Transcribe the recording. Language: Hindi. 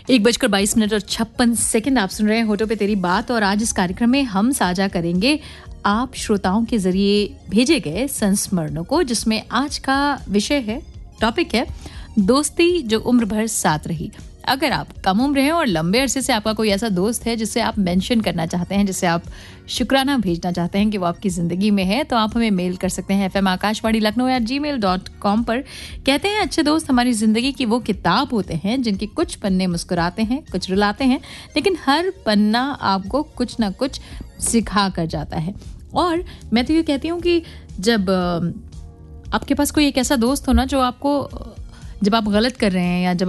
1:22:56 आप सुन रहे हैं होठों पे तेरी बात। और आज इस कार्यक्रम में हम साझा करेंगे आप श्रोताओं के जरिए भेजे गए संस्मरणों को, जिसमें आज का विषय है, टॉपिक है दोस्ती जो उम्र भर साथ रही। अगर आप कम उम्र हैं और लंबे अरसे से आपका कोई ऐसा दोस्त है जिसे आप मेंशन करना चाहते हैं, जिसे आप शुक्राना भेजना चाहते हैं कि वो आपकी ज़िंदगी में है, तो आप हमें मेल कर सकते हैं fmakashvani.lucknow@gmail.com पर। कहते हैं अच्छे दोस्त हमारी ज़िंदगी की वो किताब होते हैं जिनके कुछ पन्ने मुस्कुराते हैं, कुछ रुलाते हैं, लेकिन हर पन्ना आपको कुछ ना कुछ सिखा कर जाता है। और मैं तो ये कहती हूँ कि जब आपके पास कोई एक ऐसा दोस्त हो ना, जो आपको जब आप गलत कर रहे हैं या जब